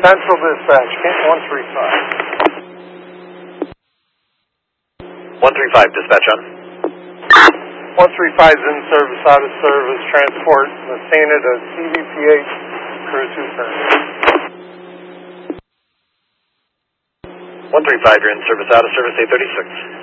Central Dispatch, Kent 135. 135, dispatch on. 135 is in service, out of service, transport Messina to CVPH, crew 2 current. 135, you're in service, out of service, 836.